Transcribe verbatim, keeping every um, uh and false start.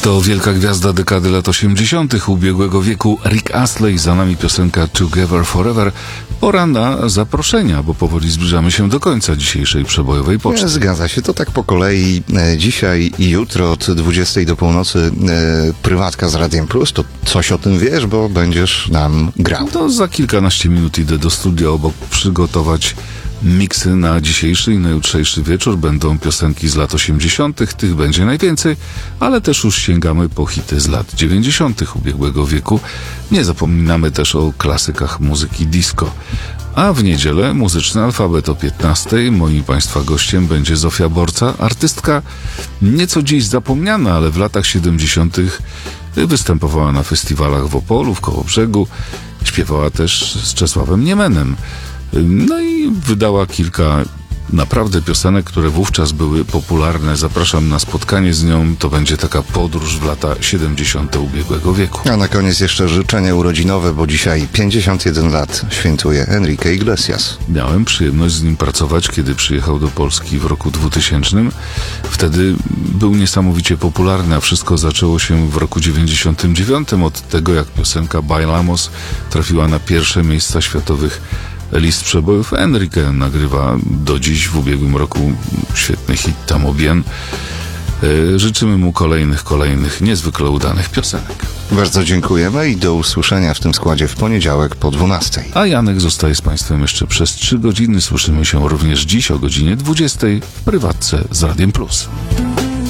To wielka gwiazda dekady lat osiemdziesiątych ubiegłego wieku Rick Astley, za nami piosenka Together Forever. Pora na zaproszenia, bo powoli zbliżamy się do końca dzisiejszej przebojowej poczty. Zgadza się, to tak po kolei. E, dzisiaj i jutro od dwudziestej do północy e, prywatka z Radiem Plus. To coś o tym wiesz, bo będziesz nam grał. To za kilkanaście minut idę do studia obok przygotować miksy na dzisiejszy i na jutrzejszy wieczór. Będą piosenki z lat osiemdziesiątych, tych będzie najwięcej, ale też już sięgamy po hity z lat dziewięćdziesiątych ubiegłego wieku. Nie zapominamy też o klasykach muzyki disco. A w niedzielę muzyczny alfabet o piętnastej. Moim Państwa gościem będzie Zofia Borca, artystka nieco dziś zapomniana, ale w latach siedemdziesiątych występowała na festiwalach w Opolu, w Kołobrzegu. Śpiewała też z Czesławem Niemenem. No i wydała kilka naprawdę piosenek, które wówczas były popularne. Zapraszam na spotkanie z nią. To będzie taka podróż w lata siedemdziesiąte ubiegłego wieku. A na koniec jeszcze życzenia urodzinowe, bo dzisiaj pięćdziesiąt jeden lat świętuje Enrique Iglesias. Miałem przyjemność z nim pracować, kiedy przyjechał do Polski w roku dwutysięcznym. Wtedy był niesamowicie popularny, a wszystko zaczęło się w roku dziewięćdziesiątym dziewiątym od tego, jak piosenka Bailamos trafiła na pierwsze miejsca światowych list przebojów. Enrique nagrywa do dziś, w ubiegłym roku świetny hit Tamo Bien. Yy, życzymy mu kolejnych, kolejnych niezwykle udanych piosenek. Bardzo dziękujemy i do usłyszenia w tym składzie w poniedziałek po dwunastej. A Janek zostaje z Państwem jeszcze przez trzy godziny. Słyszymy się również dziś o godzinie dwudziestej w prywatce z Radiem Plus.